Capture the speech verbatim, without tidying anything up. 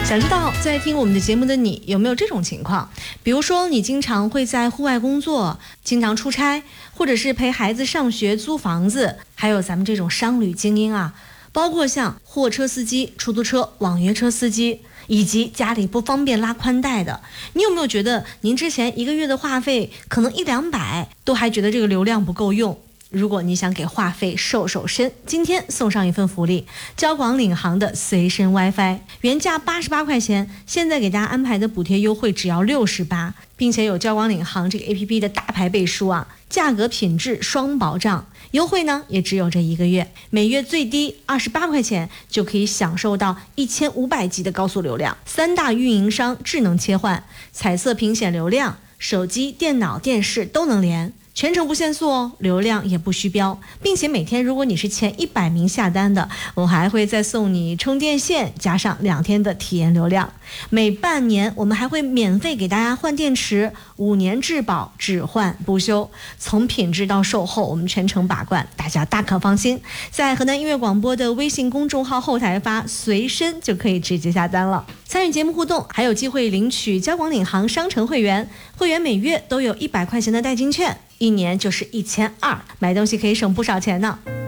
想知道在听我们的节目的你有没有这种情况？比如说你经常会在户外工作，经常出差，或者是陪孩子上学、租房子，还有咱们这种商旅精英啊，包括像货车司机、出租车、网约车司机，以及家里不方便拉宽带的，你有没有觉得您之前一个月的话费可能一两百，都还觉得这个流量不够用？如果你想给话费瘦瘦身，今天送上一份福利，交广领航的随身 WiFi， 原价八十八块钱，现在给大家安排的补贴优惠只要六十八，并且有交广领航这个 A P P 的大牌背书啊，价格品质双保障。优惠呢也只有这一个月，每月最低二十八块钱就可以享受到一千五百 G 的高速流量，三大运营商智能切换，彩色屏显流量，手机、电脑、电视都能连。全程不限速哦，流量也不虚标，并且每天如果你是前一百名下单的，我还会再送你充电线，加上两天的体验流量。每半年我们还会免费给大家换电池，五年质保，只换不修。从品质到售后，我们全程把关，大家大可放心。在河南音乐广播的微信公众号后台发随身就可以直接下单了。参与节目互动，还有机会领取交广领航商城会员，会员每月都有一百块钱的代金券，一年就是一千二，买东西可以省不少钱呢。